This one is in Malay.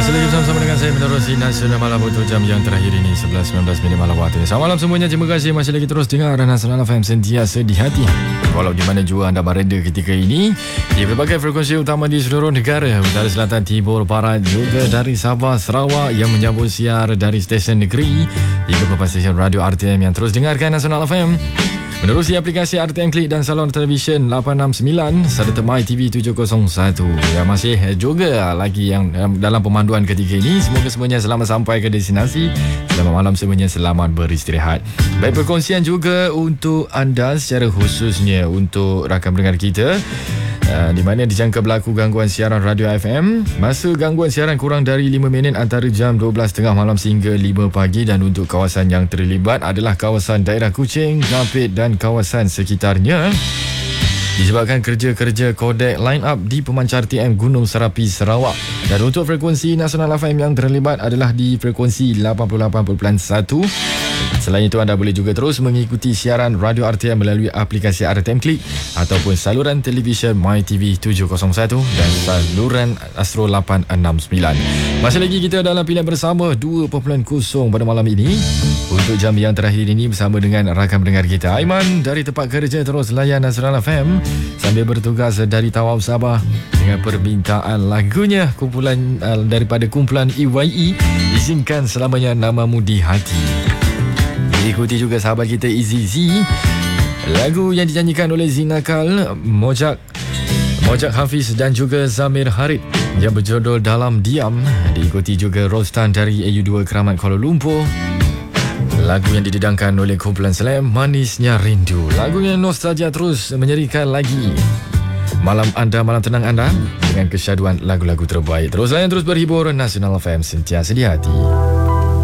Masih lagi bersama dengan saya menerusi Nasional Malam untuk jam yang terakhir ini 11.19 minit malam waktu. Selamat malam semuanya. Terima kasih masih lagi terus dengar Nasional FM sentiasa di hati. Walau di mana jua anda berada ketika ini, di berbagai frekuensi utama di seluruh negara, utara, selatan, timur, barat, juga dari Sabah, Sarawak yang menyambut siar dari stesen negeri hingga beberapa stesen radio RTM yang terus dengarkan Nasional FM. Menerusi aplikasi RTM Klik dan salon televisyen 869 serta MyTV 701 yang masih juga lagi yang dalam pemanduan ketiga ini. Semoga semuanya selamat sampai ke destinasi. Selamat malam semuanya, selamat beristirahat. Baik, perkongsian juga untuk anda secara khususnya untuk rakan pendengar kita di mana dijangka berlaku gangguan siaran radio FM. Masa gangguan siaran kurang dari 5 minit antara jam 12.30 malam sehingga 5 pagi, dan untuk kawasan yang terlibat adalah kawasan daerah Kuching, Ngapit dan kawasan sekitarnya. Disebabkan kerja-kerja kodek line up di pemancar TM Gunung Serapi, Sarawak. Dan untuk frekuensi Nasional FM yang terlibat adalah di frekuensi 88.1. Selain itu, anda boleh juga terus mengikuti siaran radio RTM melalui aplikasi RTM Klik ataupun saluran televisyen MyTV 701 dan saluran Astro 869. Masih lagi kita dalam pilihan bersama 2.0 pada malam ini. Untuk jam yang terakhir ini bersama dengan rakan pendengar kita Aiman dari tempat kerja terus layan Nasional FM sambil bertugas dari Tawau, Sabah dengan permintaan lagunya kumpulan daripada kumpulan EYE, Izinkan Selamanya Namamu di Hati. Diikuti juga sahabat kita Easy Z, lagu yang dinyanyikan oleh Zinakal, Mojak Hafiz dan juga Zamir Harid yang berjudul Dalam Diam. Diikuti juga Rostan dari AU2 Keramat Kuala Lumpur, lagu yang didedangkan oleh kumpulan Slam, Manisnya Rindu. Lagu yang nostalgia terus menyerikan lagi malam anda, malam tenang anda dengan kesyaduan lagu-lagu terbaik. Terus layan, terus berhibur. Nasional FM sentiasa di hati.